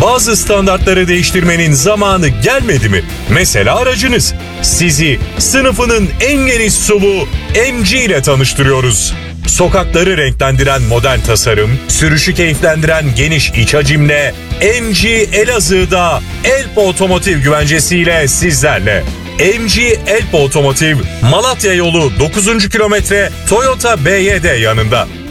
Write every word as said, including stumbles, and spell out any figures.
Bazı standartları değiştirmenin zamanı gelmedi mi? Mesela aracınız. Sizi sınıfının en geniş S U V M G ile tanıştırıyoruz. Sokakları renklendiren modern tasarım, sürüşü keyiflendiren geniş iç hacimle M G Elazığ'da Elp Otomotiv güvencesiyle sizlerle. M G Elp Otomotiv, Malatya yolu dokuzuncu kilometre Toyota B Y D yanında.